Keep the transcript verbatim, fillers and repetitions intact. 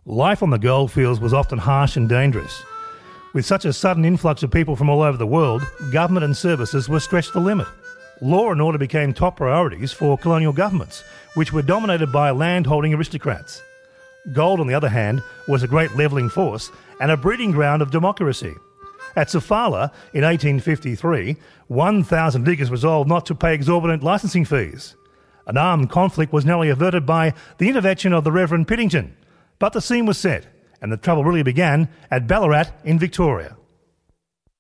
Life on the goldfields was often harsh and dangerous. With such a sudden influx of people from all over the world, government and services were stretched to the limit. Law and order became top priorities for colonial governments, which were dominated by land-holding aristocrats. Gold, on the other hand, was a great levelling force and a breeding ground of democracy. At Sofala in eighteen fifty-three, one thousand diggers resolved not to pay exorbitant licensing fees. An armed conflict was narrowly averted by the intervention of the Reverend Pittington, but the scene was set, and the trouble really began at Ballarat in Victoria.